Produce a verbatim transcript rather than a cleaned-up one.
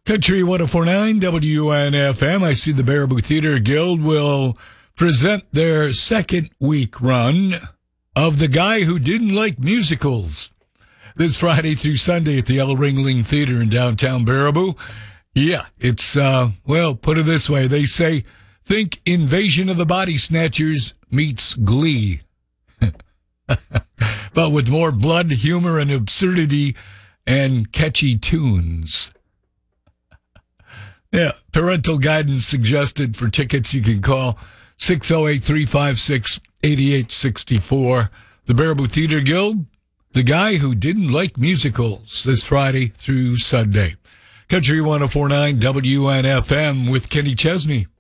Country one oh four point nine W N F M. I see the Baraboo Theater Guild will present their second week run of The Guy Who Didn't Like Musicals this Friday through Sunday at the El Ringling Theater in downtown Baraboo. Yeah, it's, uh, well, put it this way. They say, think Invasion of the Body Snatchers meets Glee. But with more blood, humor, and absurdity and catchy tunes. Yeah, parental guidance suggested. For tickets, you can call six oh eight, three five six, eight eight six four. The Baraboo Theater Guild, The Guy Who Didn't Like Musicals, this Friday through Sunday. Country one oh four point nine W N F M with Kenny Chesney.